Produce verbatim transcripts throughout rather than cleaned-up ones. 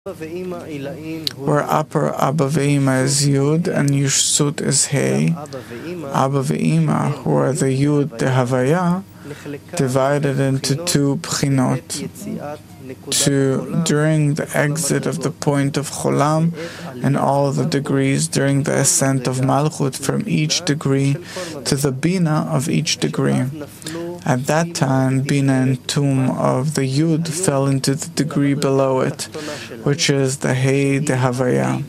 where upper Abba Ve'ima is Yud and Yeshut is Hey. Abba Ve'ima, who are the Yud Dehavaya, divided into two Bchinot. To, during the exit of the point of Cholam and all the degrees, during the ascent of Malchut from each degree to the Bina of each degree. At that time, Bina and Tum of the Yud fell into the degree below it, which is the Hey Dehavaya.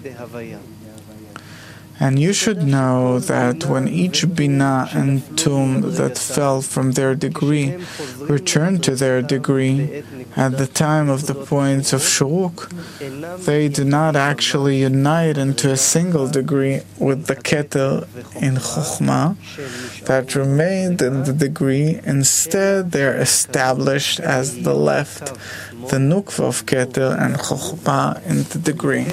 And you should know that when each Bina and Tum that fell from their degree returned to their degree at the time of the points of Shuruk, they do not actually unite into a single degree with the Keter in Chokhmah that remained in the degree. Instead, they are established as the left, the Nukva of Keter and Chokhmah in the degree.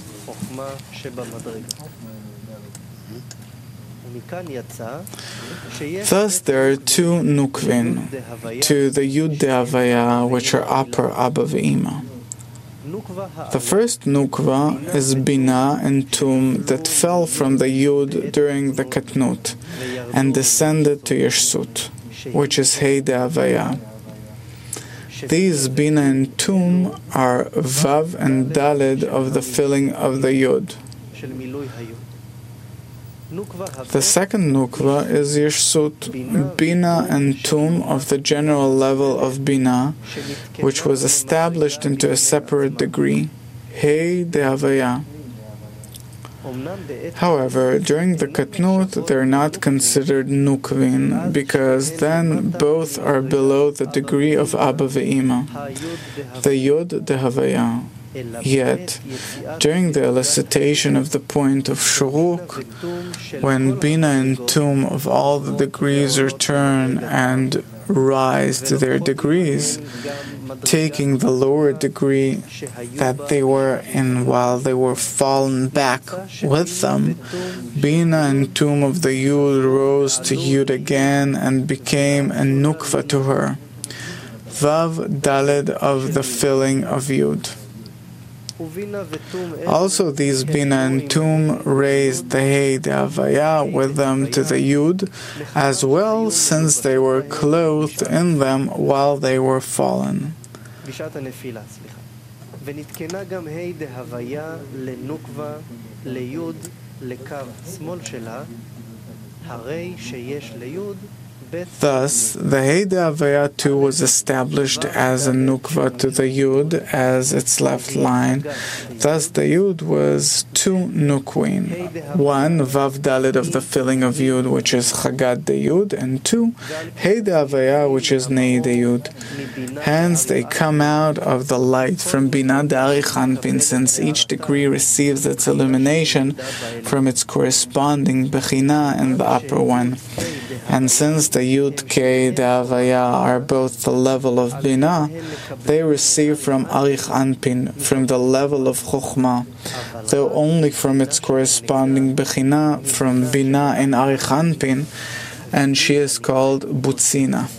Thus there are two Nukvin, to the Yud Dehavaya, which are upper Abba Ve'ima. The first Nukva is Bina and Tum that fell from the Yud during the Katnut and descended to Yeshut, which is Hey Dehavaya. These Bina and Tum are Vav and Daled of the filling of the Yud. The second Nukva is Yeshut, Bina and Tum of the general level of Bina, which was established into a separate degree, Hey Dehavaya. However, during the Katnut, they are not considered Nukvin, because then both are below the degree of Abba Ve'ima, the Yud Dehavaya. Yet, during the elicitation of the point of Shuruk, when Bina and Tum of all the degrees return and rise to their degrees, taking the lower degree that they were in while they were fallen back with them, Bina and Tum of the Yud rose to Yud again and became a Nukva to her, Vav Daled of the filling of Yud. Also, these Bina and Tum raised the Hey Dehavaya with them to the Yud as well, since they were clothed in them while they were fallen. Thus, the Hey Dehavaya too was established as a Nukva to the Yud as its left line. Thus, the Yud was two Nukwin. One, Vav Dalet of the filling of Yud, which is Chagad de Yud, and two, Hey Dehavaya, which is Nei de Yud. Hence, they come out of the light from Bina D'Arich Anpin, since each degree receives its illumination from its corresponding Bechina in the upper one. And since the Yud Kei Dehavaya are both the level of Bina, they receive from Arich Anpin, from the level of Chokhmah, though only from its corresponding Bechina, from Bina in Arich Anpin, and she is called Butzina.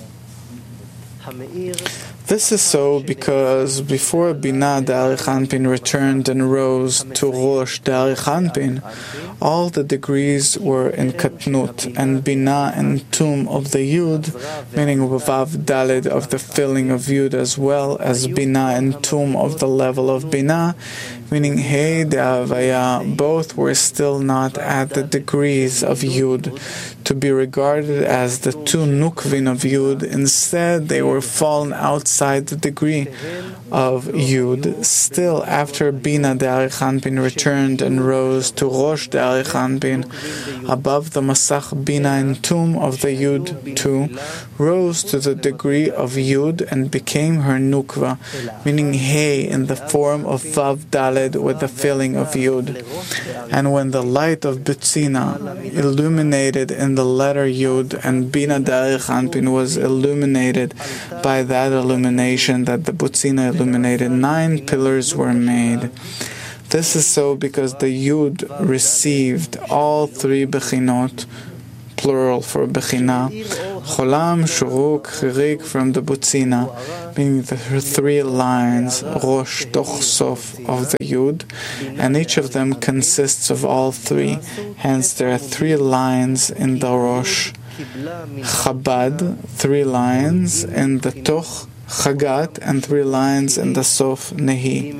This is so because before Bina D'Arich Anpin returned and rose to Rosh D'Arich Anpin, all the degrees were in Katnut, and Bina and Tum of the Yud, meaning Vav Daled of the filling of Yud, as well as Bina and Tum of the level of Bina, meaning Hey Dehavaya, both were still not at the degrees of Yud, to be regarded as the two Nukvin of Yud. Instead, they were fallen outside the degree of Yud. Still, after Bina D'Arich Anpin returned and rose to Rosh D'Arich Anpin, above the Masach Bina and Tum of the Yud too, rose to the degree of Yud and became her Nukva, meaning Hey in the form of Vav Daled with the filling of Yud. And when the light of Butzina illuminated in the letter Yud, and Bina D'Arich Anpin was illuminated by that illumination that the Butzina illuminated, nine pillars were made. This is so because the Yud received all three Bechinot, plural for Bechina. Cholam, Shuruk, Chirik from the Butzina, meaning the three lines, Rosh, Toch, Sof of the Yud, and each of them consists of all three. Hence, there are three lines in the Rosh. Chabad, three lines in the Toch, Chagat, and three lines in the Sof, Nehi.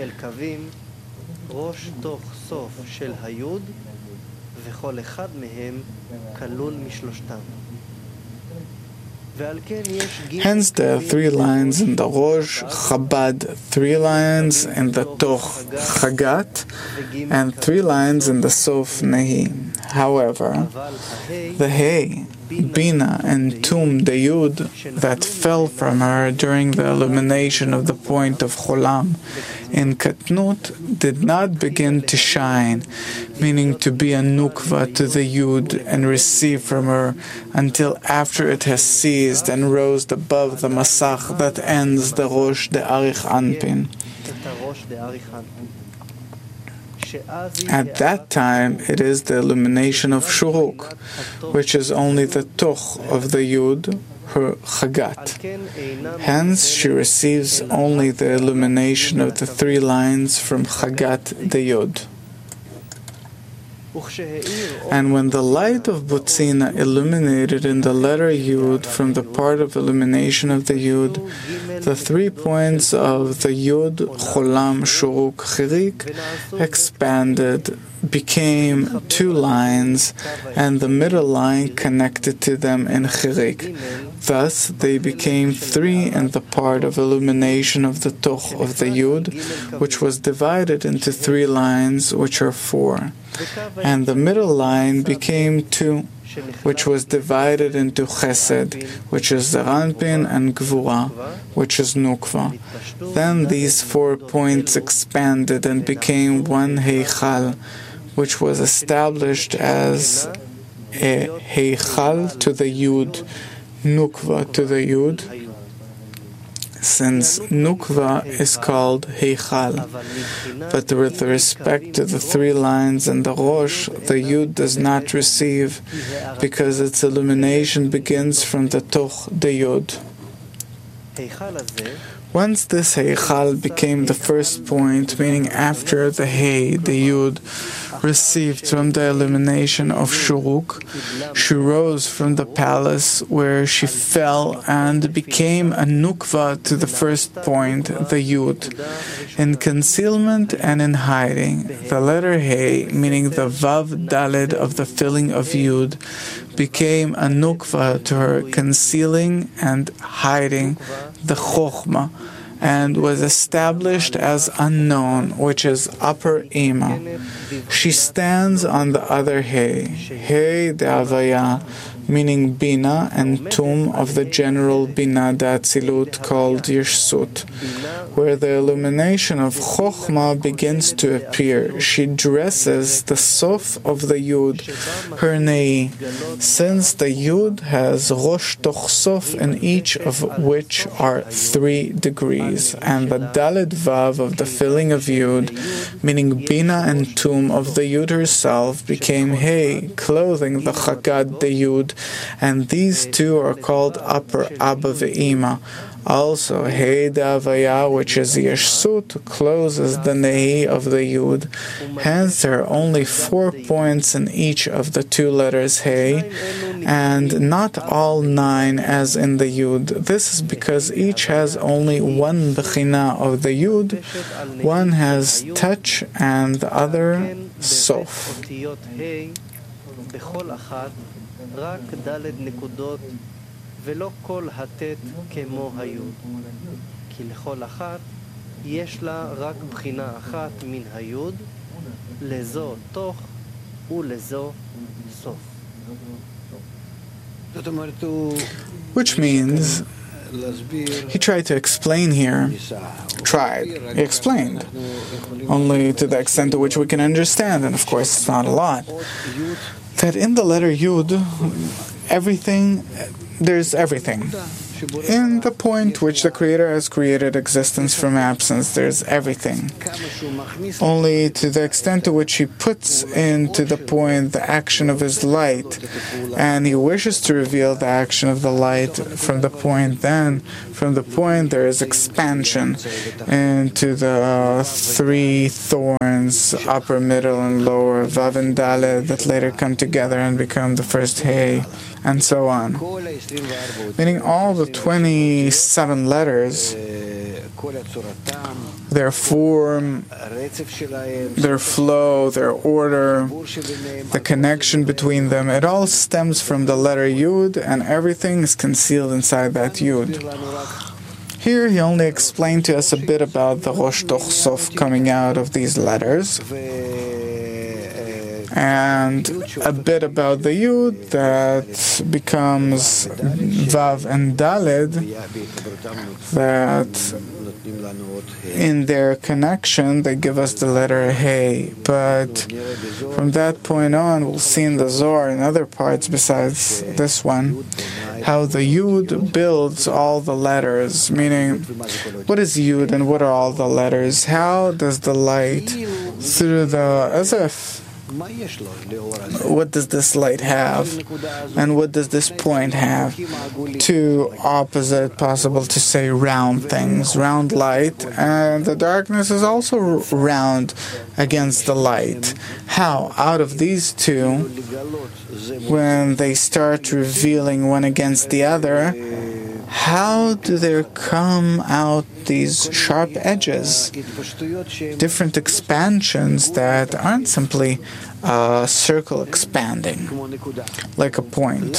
Hence there are three lines in the Rosh, Chabad, three lines in the Toch, Chagat, and three lines in the Sof, Nehi. However, the Hey, Bina, and Tum, the Yud, that fell from her during the illumination of the point of Cholam in Katnut did not begin to shine, meaning to be a nukva to the Yud and receive from her until after it has ceased and rose above the Masach that ends the Rosh de Arich Anpin. At that time, it is the illumination of Shuruk, which is only the Toch of the Yud, her Chagat. Hence, she receives only the illumination of the three lines from Chagat the Yud. And when the light of Butzina illuminated in the letter Yud from the part of illumination of the Yud, the three points of the Yud, Cholam, Shuruk, Chirik expanded, became two lines, and the middle line connected to them in Chirik. Thus, they became three in the part of illumination of the Toch of the Yud, which was divided into three lines, which are four. And the middle line became two, which was divided into Chesed, which is the Ranpin, and Gvura, which is Nukva. Then these four points expanded and became one Heichal, which was established as a Heichal to the Yud, Nukva to the Yud, since Nukva is called Heichal. But with respect to the three lines in the Rosh, the Yud does not receive, because its illumination begins from the Toch, the Yud. Once this Heichal became the first point, meaning after the Hei, the Yud, received from the illumination of Shuruk, she rose from the palace where she fell and became a Nukva to the first point, the Yud, in concealment and in hiding. The letter Hei, meaning the Vav Daled of the filling of Yud, became a Nukva to her concealing and hiding the Chochma, and was established as unknown, which is upper Ima. She stands on the other Hey, Hey de Avaya, meaning Bina, and Tum of the general Bina d'Atzilut called Yeshsut, where the illumination of Chochma begins to appear. She dresses the Sof of the Yud, her Nei, since the Yud has Rosh Toch Sof in each of which are three degrees, and the Daled Vav of the filling of Yud, meaning Bina and Tum of the Yud herself, became Hey, clothing the Chagad the Yud, and these two are called upper Abba ve'ima. Also, Hey Davaya, which is Yeshsut, closes the Nehi of the Yud. Hence, there are only four points in each of the two letters Hey, and not all nine as in the Yud. This is because each has only one Bechina of the Yud. One has touch and the other Sof. רק ד' נקודות ולא כל התת כמו היוד, כי לכל אחת יש לה רק בחינה אחת מן היוד, לזו תוך ולזו סוף. Which means, he tried to explain here, tried, he explained, only to the extent to which we can understand, and of course it's not a lot, that in the letter Yud, everything, there's everything. in the point which the Creator has created existence from absence. There's everything. Only to the extent to which He puts into the point the action of His light, and He wishes to reveal the action of the light from the point, then from the point there is expansion into the uh, three thorns, upper, middle, and lower, Vav and Daled, that later come together and become the first Hey, and so on. Meaning all the twenty-seven letters, their form, their flow, their order, the connection between them, it all stems from the letter Yud, and everything is concealed inside that Yud. Here he only explained to us a bit about the Rosh Toch Sof coming out of these letters, and a bit about the Yud that becomes Vav and Daled, that in their connection they give us the letter Hey. But from that point on, we'll see in the Zohar and other parts besides this one how the Yud builds all the letters, meaning what is Yud and what are all the letters? How does the light through the, as if, what does this light have, and what does this point have? Two opposite, possible to say, round things. Round light, and the darkness is also round against the light. How? Out of these two, when they start revealing one against the other, how do there come out these sharp edges, different expansions that aren't simply a circle expanding, like a point?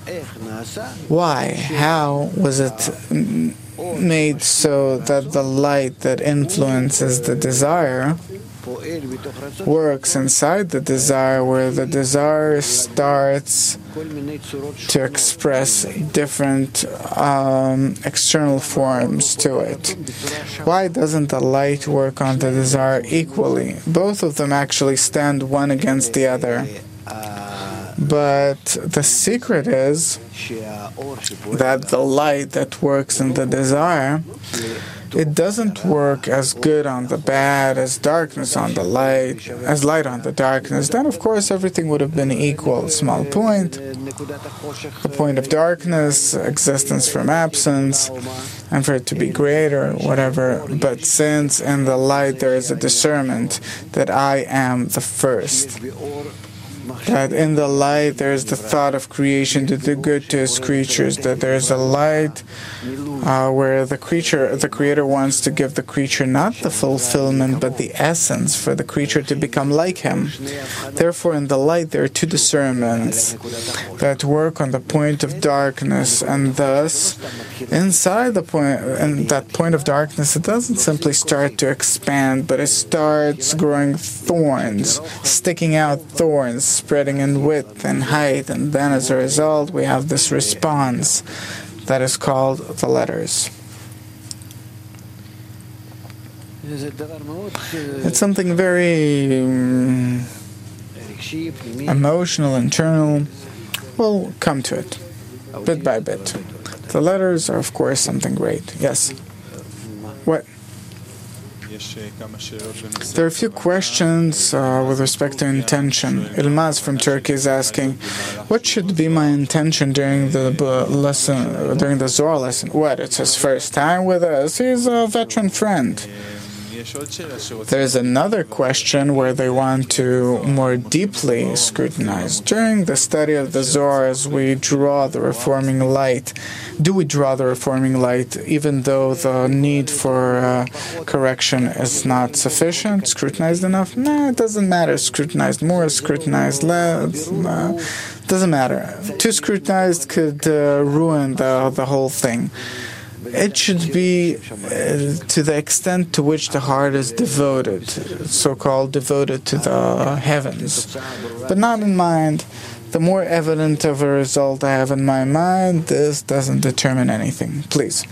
Why? How was it made so that the light that influences the desire works inside the desire, where the desire starts to express different um, external forms to it? Why doesn't the light work on the desire equally? Both of them actually stand one against the other. But the secret is that the light that works in the desire, it doesn't work as good on the bad as darkness on the light, as light on the darkness. Then, of course, everything would have been equal. Small point, the point of darkness, existence from absence, and for it to be greater, whatever. But since in the light there is a discernment that I am the first, that in the light there is the thought of creation to do good to his creatures, that there is a light uh, where the creature, the creator wants to give the creature not the fulfillment but the essence for the creature to become like him. Therefore in the light there are two discernments that work on the point of darkness, and thus inside the point, in that point of darkness, it doesn't simply start to expand, but it starts growing thorns, sticking out thorns, spreading in width and height, and then as a result we have this response that is called the letters. It's something very um, emotional, internal. We'll come to it bit by bit. The letters are, of course, something great. Yes? What? There are a few questions uh, with respect to intention. Ilmaz from Turkey is asking, what should be my intention during the uh, lesson, during the Zohar lesson? What, it's his first time with us? He's a veteran friend. There's another question where they want to more deeply scrutinize. During the study of the Zohar, as we draw the reforming light, do we draw the reforming light even though the need for uh, correction is not sufficient, scrutinized enough? No, it doesn't matter. Scrutinized more, scrutinized less. Uh, doesn't matter. Too scrutinized could uh, ruin the, the whole thing. It should be uh, to the extent to which the heart is devoted, so-called devoted to the heavens, but not in mind. The more evident of a result I have in my mind, this doesn't determine anything. Please.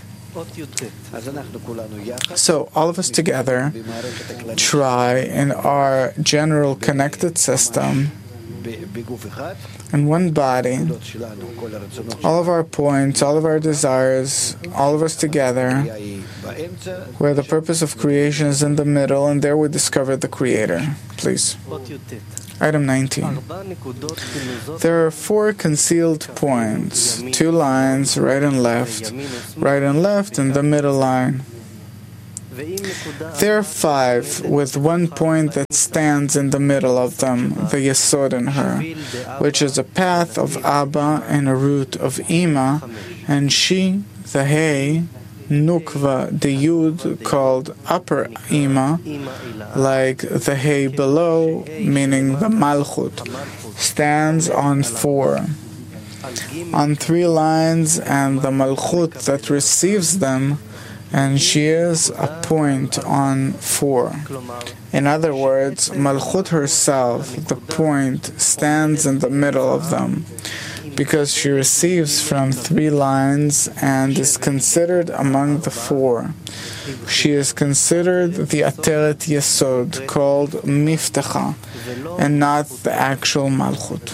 So, all of us together try in our general connected system in one body, all of our points, all of our desires, all of us together, where the purpose of creation is in the middle, and there we discover the Creator. Please. Item nineteen. There are four concealed points, two lines, right and left, right and left, and the middle line. There are five, with one point that stands in the middle of them, the Yesod in her, which is a path of Abba and a root of Ima, and she, the Hey, Nukva, the Yud, called upper Ima, like the Hey below, meaning the Malchut, stands on four. On three lines, and the Malchut that receives them, and she is a point on four. In other words, Malchut herself, the point, stands in the middle of them, because she receives from three lines and is considered among the four. She is considered the Ateret Yesod, called Miftacha, and not the actual Malchut.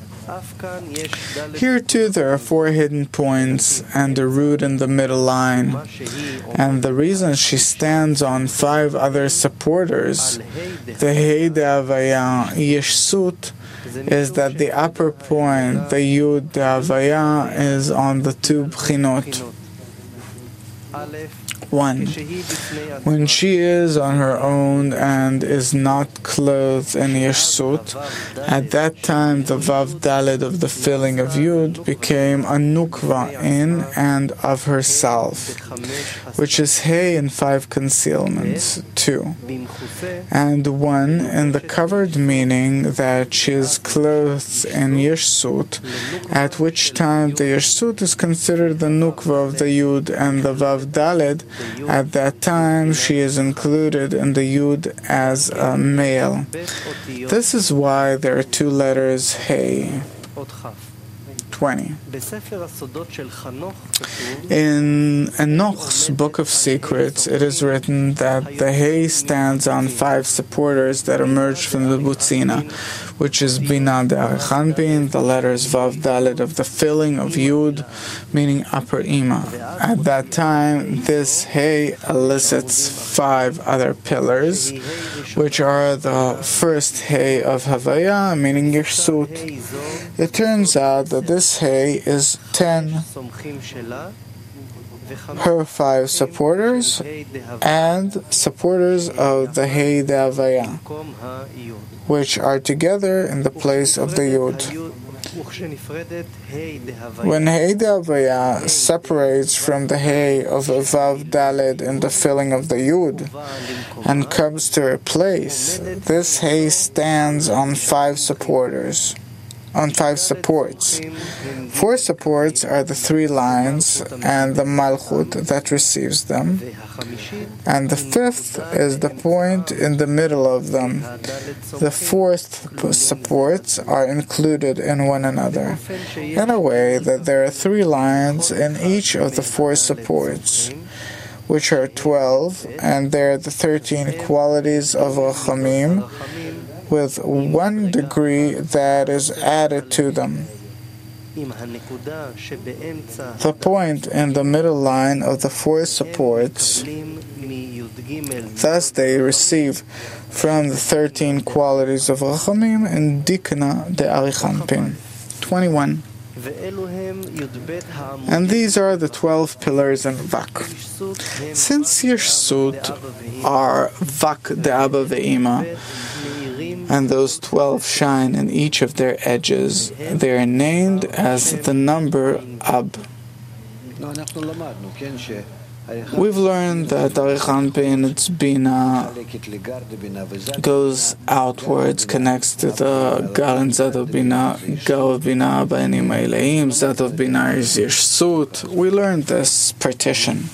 Here too there are four hidden points and a root in the middle line, and the reason she stands on five other supporters, the Hey De'avaya Yeshsut, is that the upper point, the Yud De'avaya, is on the two Bchinot. One, when she is on her own and is not clothed in Yeshsut, at that time the Vav Daled of the filling of Yud became a Nukva in and of herself, which is Hey in five concealments, two, and one in the covered meaning that she is clothed in Yeshsut, at which time the Yeshsut is considered the Nukva of the Yud, and the Vav Daled, at that time she is included in the Yud as a male. This is why there are two letters Hey. twenty. In Enoch's Book of Secrets, it is written that the Hey stands on five supporters that emerge from the Butzina, which is Bina De'arichanpin, the letters Vav Daled of the filling of Yud, meaning upper Ima. At that time, this Hey elicits five other pillars, which are the first Hey of Havaya, meaning Yeshsut. It turns out that this Hey is ten, her five supporters, and supporters of the Hey De'avaya, which are together in the place of the Yud. When Hey De'avaya separates from the Hey of Vav Daled in the filling of the Yud and comes to her place, this Hey stands on five supporters. On five supports. Four supports are the three lines and the Malchut that receives them, and the fifth is the point in the middle of them. The fourth supports are included in one another, in a way that there are three lines in each of the four supports, which are twelve, and they are the thirteen qualities of Rachamim, with one degree that is added to them. The point in the middle line of the four supports, thus they receive from the thirteen qualities of Rachamim and Dikna De'arichanpin. twenty-one. And these are the twelve pillars in Vak. Since Yeshsut are Vak De'abba Ve'ima, and those twelve shine in each of their edges, they are named as the number Ab. We've learned that Arichanpin, its Bina, goes outwards, connects to the Gal and Zad of Bina, Gal of Bina, Ba'anim Ha'eleim, Zad of Bina is Yeshsut. We learned this partition.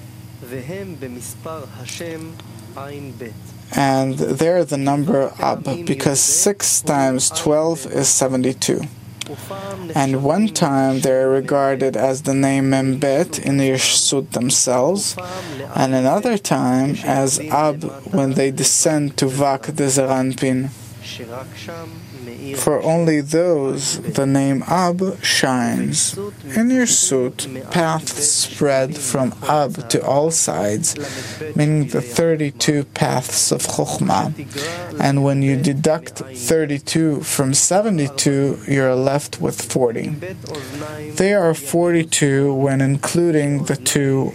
And they're the number Ab, because six times twelve is seventy-two. And one time they are regarded as the name Membet in the Yeshsut themselves, and another time as Ab when they descend to Vak de Zeranpin. For only those the name Ab shines. In Yirsut, paths spread from Ab to all sides, meaning the thirty-two paths of Chokhmah. And when you deduct thirty-two from seventy-two, you're left with forty. They are forty-two when including the two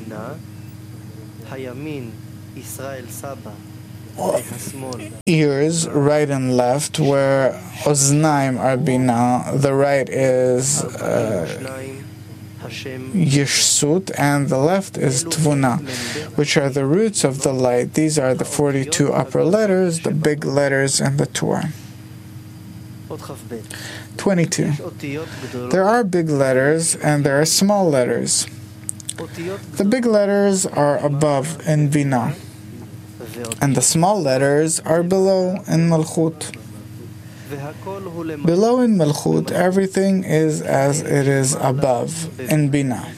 ears, right and left, where Oznaim are Bina. The right is uh, Yirsut, and the left is Tvuna, which are the roots of the light. These are the forty-two upper letters, the big letters in the Torah. twenty-two. There are big letters and there are small letters. The big letters are above in Bina, and the small letters are below in Malchut. Below in Malchut, everything is as it is above in Bina.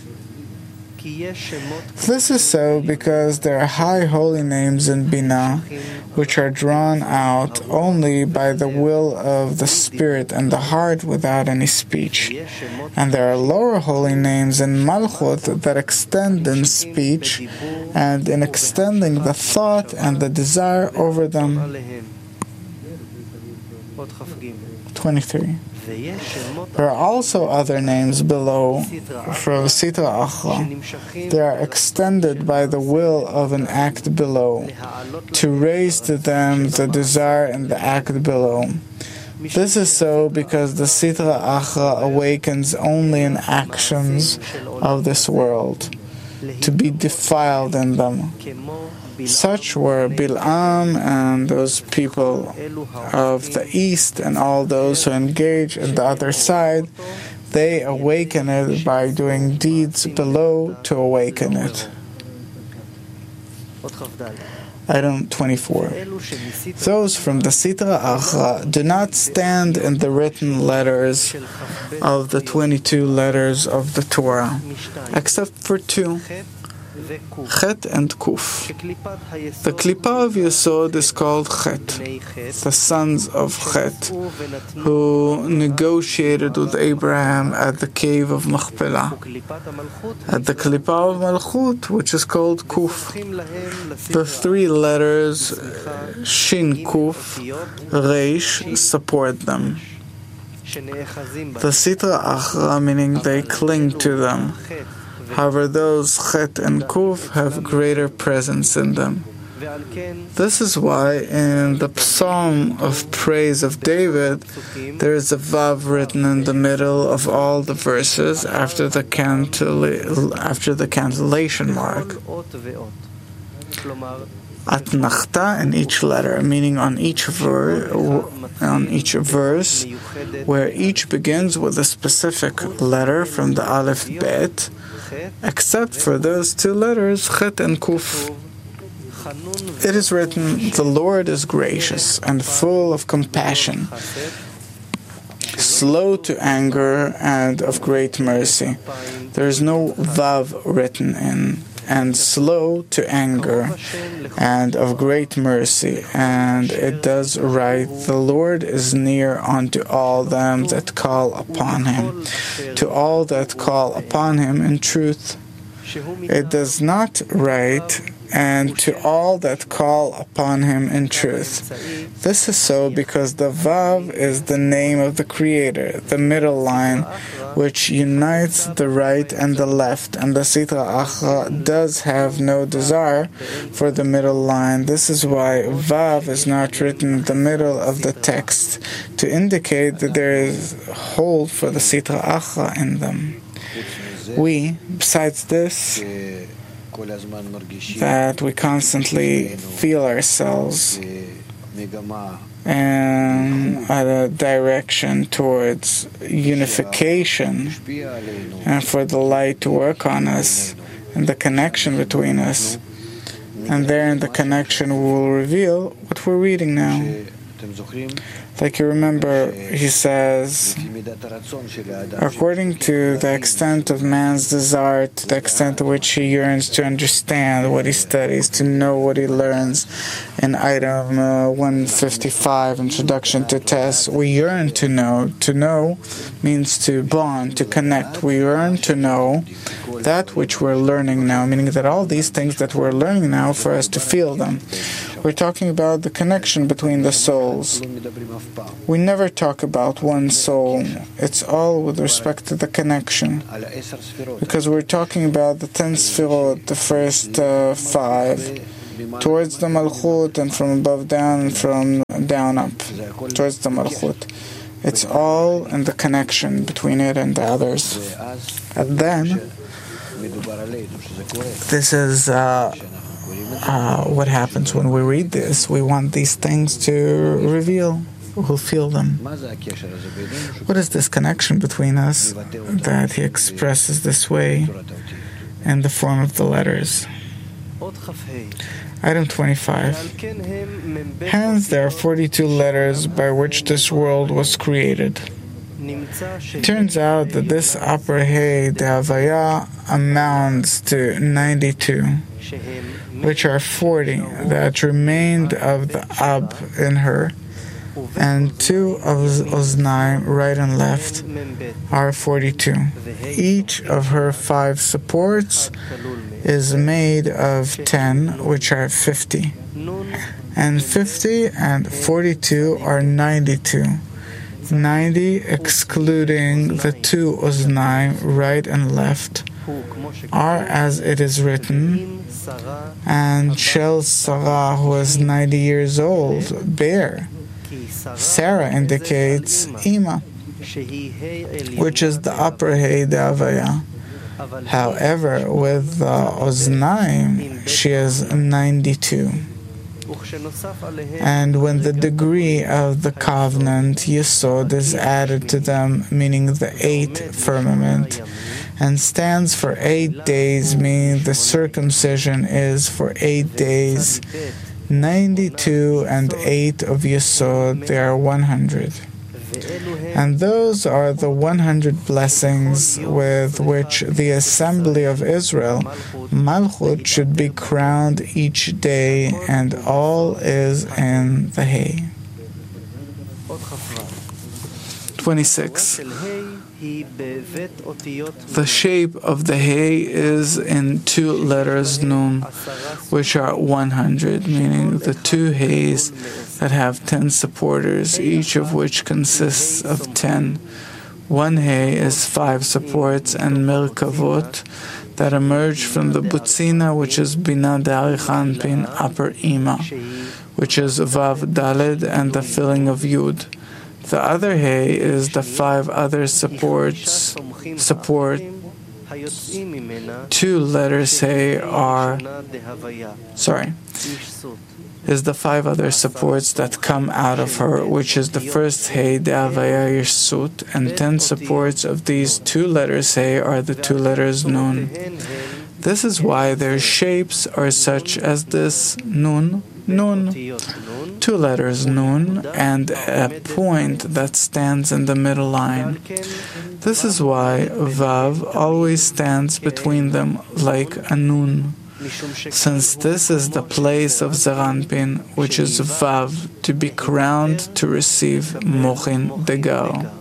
This is so because there are high holy names in Bina, which are drawn out only by the will of the spirit and the heart without any speech. And there are lower holy names in Malchut that extend in speech and in extending the thought and the desire over them. twenty-three. There are also other names below from Sitra Achra. They are extended by the will of an act below, to raise to them the desire in the act below. This is so because the Sitra Achra awakens only in actions of this world, to be defiled in them. Such were Bil'am and those people of the east and all those who engage in the other side. They awaken it by doing deeds below to awaken it. Item twenty-four. Those from the Sitra Achra do not stand in the written letters of the twenty-two letters of the Torah, except for two, Chet and Kuf. The Klippa of Yesod is called Chet, the sons of Chet, who negotiated with Abraham at the cave of Machpelah. At the Klippa of Malchut, which is called Kuf, the three letters Shin Kuf, Reish, support them. The Sitra Achra, meaning they cling to them. However, those Chet and Kuf have greater presence in them. This is why in the Psalm of Praise of David, there is a Vav written in the middle of all the verses after the cantilla- after the cantillation mark. Atnachta in each letter, meaning on each ver- on each verse, where each begins with a specific letter from the Aleph Bet, except for those two letters, Chet and Kuf. It is written, "The Lord is gracious and full of compassion, slow to anger and of great mercy." There is no Vav written in, and slow to anger and of great mercy, and it does write, "The Lord is near unto all them that call upon him, to all that call upon him in truth." It does not write, "and to all that call upon him in truth." This is so because the Vav is the name of the Creator, the middle line, which unites the right and the left, and the Sitra Achra does have no desire for the middle line. This is why Vav is not written in the middle of the text, to indicate that there is hold for the Sitra Achra in them. We, besides this, that we constantly feel ourselves and at a direction towards unification, and for the light to work on us and the connection between us. And there in the connection we will reveal what we're reading now. Like you remember, he says, according to the extent of man's desire, to the extent to which he yearns to understand what he studies, to know what he learns, in item uh, one fifty-five, Introduction to Tests, we yearn to know. To know means to bond, to connect. We yearn to know that which we're learning now, meaning that all these things that we're learning now, for us to feel them. We're talking about the connection between the souls. We never talk about one soul. It's all with respect to the connection. Because we're talking about the ten Sfirot, the first uh, five, towards the Malchut, and from above down, and from down up, towards the Malchut. It's all in the connection between it and the others. And then, this is uh, uh, what happens when we read this. We want these things to reveal. We'll feel them. What is this connection between us that he expresses this way in the form of the letters? Item twenty-five. Hence, there are forty-two letters by which this world was created. It turns out that this upper Hey, the Havaya, amounts to ninety-two, which are forty that remained of the Ab in her, and two of Oznaim, right and left, are forty-two. Each of her five supports is made of ten, which are fifty. And fifty and forty-two are ninety-two. ninety excluding the two Oznaim, right and left, are as it is written, and Shel Sarah, who is ninety years old, bare. Sarah indicates Ima, which is the upper Hey, the Havaya. However, with the Oznaim, she is ninety-two. And when the degree of the covenant Yesod is added to them, meaning the eighth firmament, and stands for eight days, meaning the circumcision is for eight days, ninety-two and eight of Yesod, they are one hundred. And those are the one hundred blessings with which the assembly of Israel, Malchut, should be crowned each day, and all is in the Hay. twenty-six. The shape of the Hay is in two letters Nun, which are one hundred, meaning the two Hays that have ten supporters, each of which consists of ten. One Hay is five supports and Merkavot that emerge from the Butzina, which is Binah De'arichanpin, upper Ima, which is Vav Daled, and the filling of Yud. The other Hay is the five other supports, support. Two letters Hay are, sorry, is the five other supports that come out of her, which is the first Hey, the Havaya Yeshut, and ten supports of these two letters Hey are the two letters Nun. This is why their shapes are such as this Nun, Nun, two letters Nun, and a point that stands in the middle line. This is why Vav always stands between them like a Nun, since this is the place of Zeranpin, which is Vav, to be crowned to receive Mochin Degar.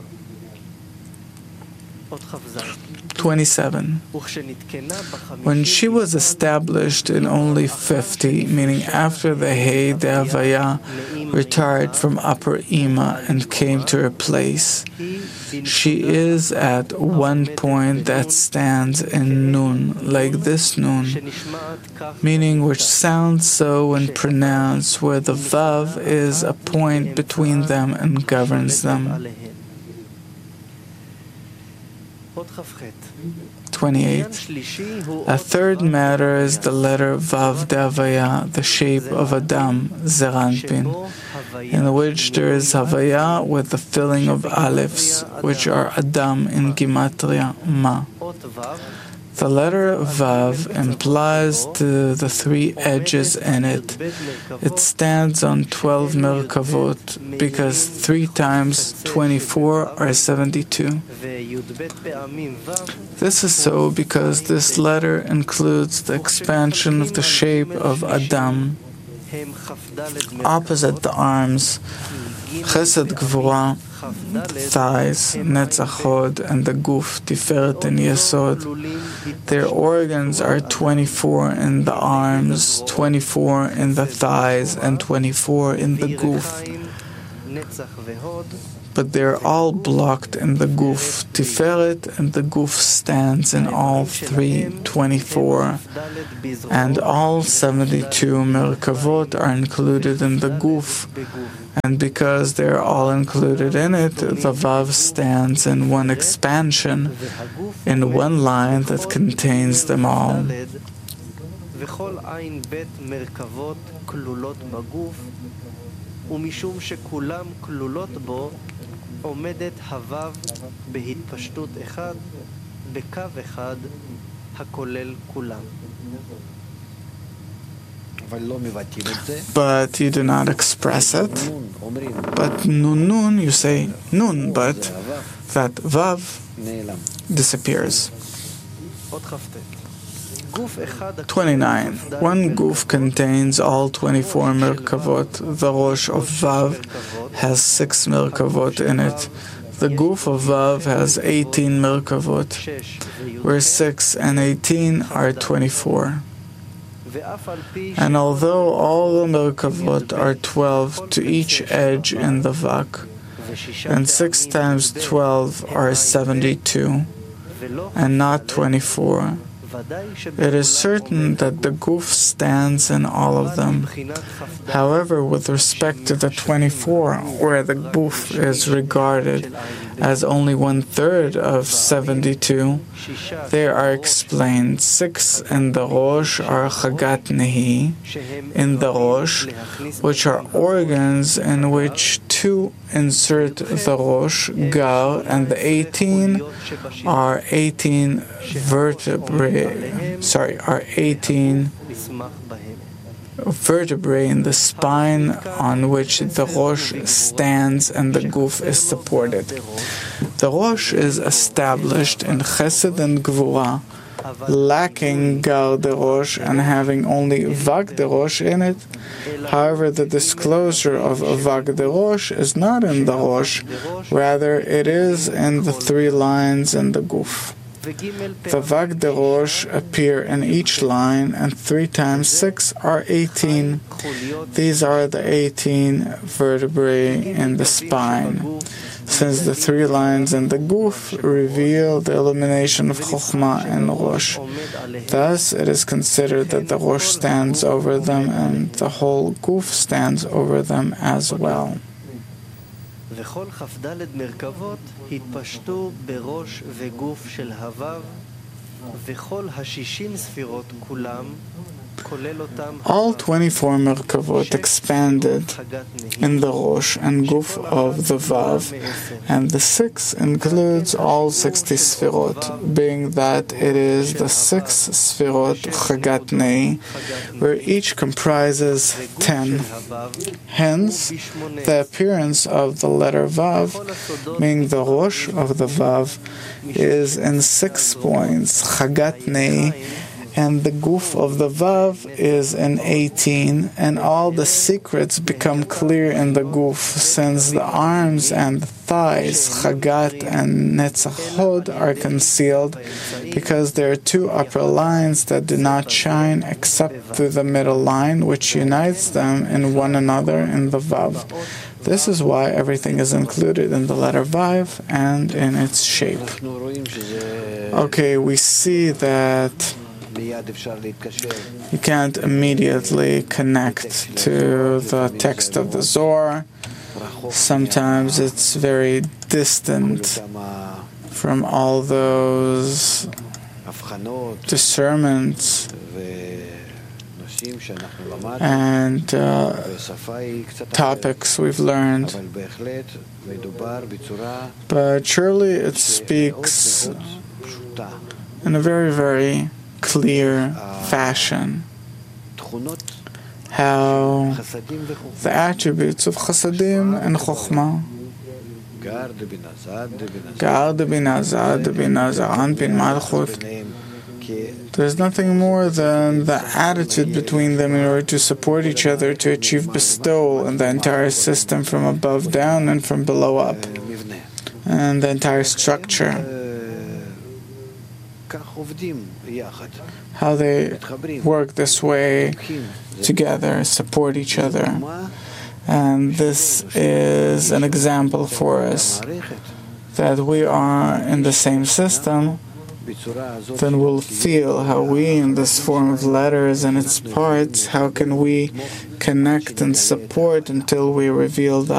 twenty-seven. When she was established in only fifty, meaning after the Hey, the Havaya, retired from Upper Ima and came to her place, she is at one point that stands in Nun, like this Nun, meaning which sounds so when pronounced, where the Vav is a point between them and governs them. twenty-eight. A third matter is the letter Vav De'Havaya, the shape of Adam, Zeranpin, in which there is Havaya with the filling of Alephs, which are Adam in Gematria, Ma. The letter Vav implies the, the three edges in it. It stands on twelve Merkavot because three times twenty-four are seventy-two. This is so because this letter includes the expansion of the shape of Adam. Opposite the arms, Chesed Gvura, thighs, Netzach Hod, and the Guf, Tiferet and Yesod. Their organs are twenty-four in the arms, twenty-four in the thighs, and twenty-four in the Guf. But they're all blocked in the Guf. Tiferet and the Guf stands in all three, twenty-four, and all seventy-two Merkavot are included in the Guf. And because they're all included in it, the Vav stands in one expansion, in one line that contains them all. ומשום שכולם כלולות בו, עומדת הוו בהתפשטות אחד, בקו אחד, הכולל כולם. But you do not express it. But nun nun, you say nun, but that vav disappears. twenty-nine. One guf contains all twenty-four Merkavot. The Rosh of Vav has six Merkavot in it. The guf of Vav has eighteen Merkavot, where six and eighteen are twenty-four. And although all the Merkavot are twelve to each edge in the Vak, and six times twelve are seventy-two, and not twenty-four, it is certain that the Guf stands in all of them. However, with respect to the twenty-four, where the Guf is regarded as only one-third of seventy-two, they are explained. Six in the Rosh are Chagat Nehi, in the Rosh, which are organs in which two insert the Rosh, Gar, and the eighteen are eighteen vertebrae, sorry, are eighteen vertebrae in the spine on which the Rosh stands and the Guf is supported. The Rosh is established in Chesed and Gvura, lacking Gar de Rosh and having only Vag de Rosh in it. However, the disclosure of Vag de Rosh is not in the Rosh, rather it is in the three lines in the Guf. The Vag de Rosh appear in each line, and three times six are eighteen. These are the eighteen vertebrae in the spine. Since the three lines in the Guf reveal the illumination of Chokhmah and Rosh, thus it is considered that the Rosh stands over them and the whole Guf stands over them as well. וכל כ"ד מרכבות התפשטו בראש וגוף של הוו, וכל השישים ספירות כולם, כולל אותם all twenty-four Merkavot expanded in the Rosh and Guf of the Vav, and the six includes all sixty Sfirot, being that it is the six Sfirot Chagat Nei, where each comprises ten. Hence, the appearance of the letter Vav, meaning the Rosh of the Vav, is in six points, Chagat Nei, and the Guf of the Vav is in eighteen, and all the secrets become clear in the Guf, since the arms and the thighs, Chagat and Netzach Hod, are concealed, because there are two upper lines that do not shine except through the middle line, which unites them in one another in the Vav. This is why everything is included in the letter Vav and in its shape. Okay, we see that you can't immediately connect to the text of the Zohar. Sometimes it's very distant from all those discernments and uh, topics we've learned. But surely it speaks in a very, very clear fashion how the attributes of Chasadim and Chokhmah, Gar de Bina, Zad de Bina, Zaran bin Malchut, there's nothing more than the attitude between them in order to support each other to achieve bestowal in the entire system from above down and from below up, and the entire structure. How they work this way together, support each other. And this is an example for us that we are in the same system. Then we'll feel how we, in this form of letters and its parts, how can we connect and support until we reveal the